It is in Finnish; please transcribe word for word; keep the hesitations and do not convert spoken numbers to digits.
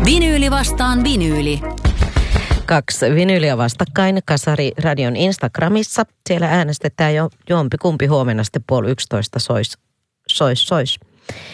Vinyyli vastaan vinyyli. Kaksi vinyyliä vastakkain Kasari Radion Instagramissa. Siellä äänestetään jo jompi kumpi huomenna sitten puoli yksitoista sois, sois, sois.